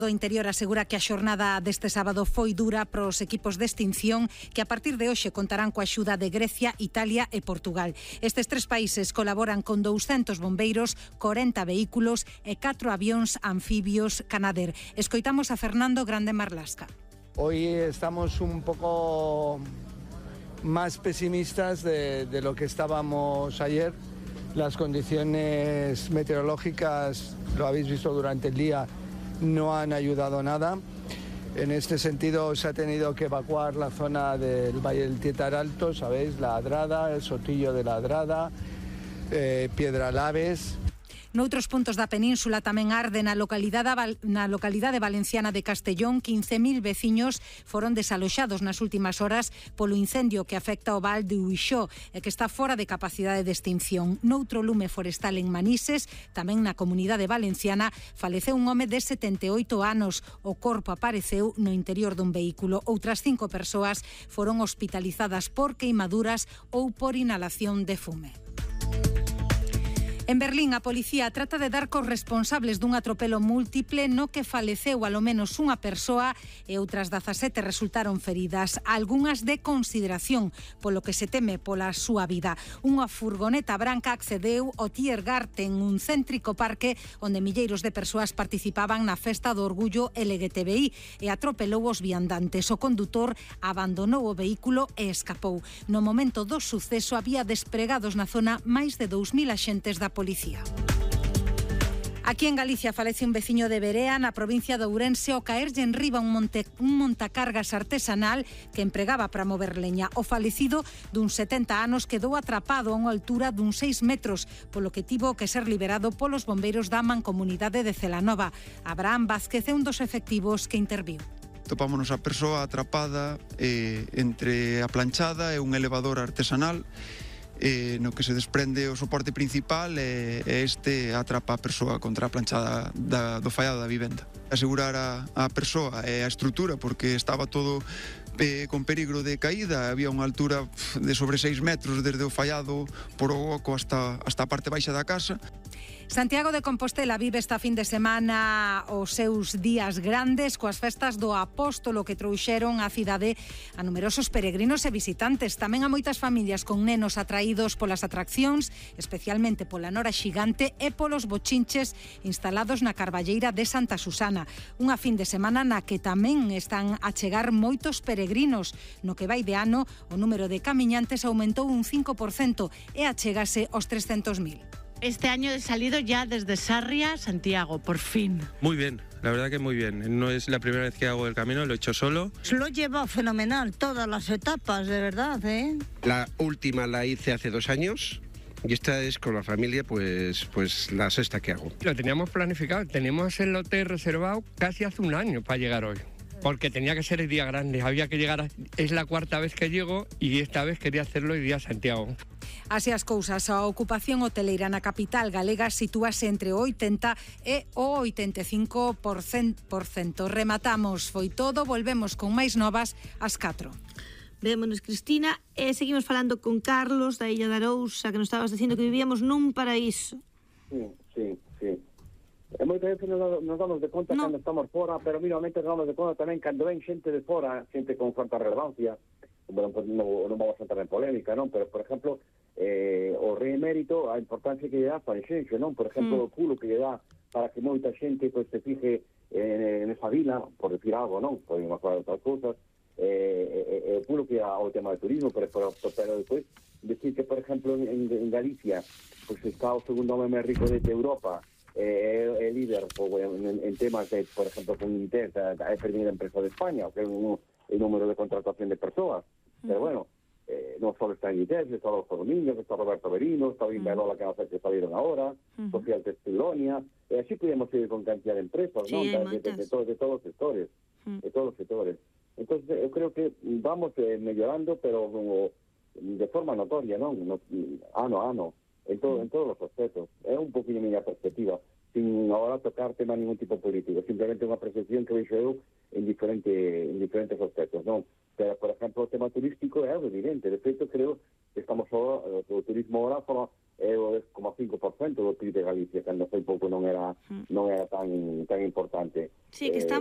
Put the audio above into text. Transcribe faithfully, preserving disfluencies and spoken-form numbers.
do Interior asegura que a xornada deste sábado foi dura para os equipos de extinción que a partir de hoxe contarán coa axuda de Grecia, Italia e Portugal. Estes tres países colaboran con douscentos bombeiros, corenta vehículos e catro avións anfibios Canadair. Escoitamos a Fernando Grande Marlasca. Hoy estamos un poco más pesimistas de, de lo que estábamos ayer. Las condiciones meteorológicas, lo habéis visto durante el día, no han ayudado nada. En este sentido se ha tenido que evacuar la zona del Valle del Tietar Alto, ¿sabéis? La Adrada, el Sotillo de la Adrada, eh, Piedralaves. Noutros puntos da península tamén arde na localidade, na localidade valenciana de Castellón. quince mil veciños foron desaloxados nas últimas horas polo incendio que afecta o val de Uixó e que está fora de capacidade de extinción. Noutro lume forestal en Manises, tamén na comunidade valenciana, faleceu un home de setenta e oito anos. O corpo apareceu no interior dun vehículo. Outras cinco persoas foron hospitalizadas por queimaduras ou por inhalación de fume. En Berlín, a policía trata de dar cos responsables dun atropelo múltiple no que faleceu alo menos unha persoa e outras dezasete resultaron feridas, algunhas de consideración, polo que se teme pola súa vida. Unha furgoneta branca accedeu ao Tiergarten, un céntrico parque onde milleiros de persoas participaban na festa do orgullo L G T B I e atropelou os viandantes. O condutor abandonou o vehículo e escapou. No momento do suceso había despregados na zona máis de dous mil axentes da policía. Policía. Aquí en Galicia falece un veciño de Berea, na provincia de Ourense, ao caerlle en riba un, monte, un montacargas artesanal que empregaba para mover leña. O falecido dun setenta anos quedou atrapado a unha altura dun seis metros, polo que tivo que ser liberado polos bombeiros da Mancomunidade de Celanova. Abraham Vázquez é un dos efectivos que interviu. Topámonos a persoa atrapada eh, entre a planchada e un elevador artesanal, Eh, no que se desprende o soporte principal e eh, este atrapa a persoa contra a planchada da, do fallado da vivenda. Asegurar a, a persoa e a estrutura porque estaba todo eh, con perigo de caída, había unha altura de sobre seis metros desde o fallado por o oco hasta, hasta a parte baixa da casa. Santiago de Compostela vive esta fin de semana os seus días grandes coas festas do Apóstolo que trouxeron á cidade a numerosos peregrinos e visitantes. Tamén a moitas familias con nenos atraídos polas atraccións, especialmente pola Nora Xigante e polos bochinches instalados na Carballeira de Santa Susana. Unha fin de semana na que tamén están a chegar moitos peregrinos. No que vai de ano, o número de camiñantes aumentou un cinco por cento e achégase aos trescentos mil. Este año he salido ya desde Sarria a Santiago, por fin. Muy bien, la verdad que muy bien. No es la primera vez que hago el camino, lo he hecho solo. Lo lleva fenomenal, todas las etapas, de verdad, ¿eh? La última la hice hace dos años. Y esta es con la familia, pues, pues la sexta que hago. Lo teníamos planificado, teníamos el hotel reservado casi hace un año para llegar hoy. Porque tenía que ser el día grande, había que llegar, a, es la cuarta vez que llego y esta vez quería hacerlo el día Santiago. Así as cousas, a ocupación hoteleira na capital galega sitúase entre o oitenta e o oitenta e cinco por cento. Rematamos, foi todo, volvemos con máis novas ás catro. Vémonos, Cristina, e seguimos falando con Carlos da Illa de Arousa, que nos estabas dicindo que vivíamos nun paraíso. Sí, sí, sí. E moitas veces nos, nos damos de conta no. cando estamos fora, pero mínimamente nos damos de conta tamén cando ven xente de fora, xente con falta de relevancia. Bueno, pues non, non vamos a entrar en polémica, non? Pero, por exemplo, eh, o rei emérito, a importancia que lle dá para xenxe, non? Por exemplo, mm. o culo que lle dá para que moita xente pues, se fije en, en esa vila, por decir algo, non? Podemos falar de outras cousas. Eh, eh, o culo que dá ao tema de turismo, pero, pero, pero despois, decir que, por exemplo, en, en Galicia, pues está o segundo home máis rico de, de Europa, é eh, líder pues, en, en temas de, por exemplo, con Inter, é a primeira empresa de España, que é un, un número de contratación de persoas. Pero bueno, eh, non só está en I T E S, está o Niños, está Roberto Berino, está Vimbalola, que, que salieron ahora, uh-huh. Social Testilonia, e así podemos seguir con cantidad de empresas, sí, ¿no? de, de, de, de, todo, de todos os sectores, uh-huh. de todos os sectores. Entonces, eu creo que vamos eh, mellorando, pero como, de forma notoria, non? No, ano a ano, en, todo, uh-huh. en todos os aspectos. É un poquinho a miña perspectiva, sin agora tocar tema ningún tipo político, simplemente unha percepción que veixo eu en, diferente, en diferentes aspectos, non? Pero, por exemplo, o tema turístico é algo evidente. De feito, creo que estamos ahora, o turismo ahora fala, é o dez coma cinco por cento do P I B de Galicia, cando foi pouco non era non era tan tan importante. Sí, que está